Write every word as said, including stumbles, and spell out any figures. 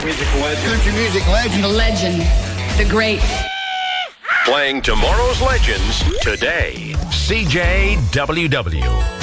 country music legend. Country music legend. The legend. The great. Playing tomorrow's legends today. C J W W.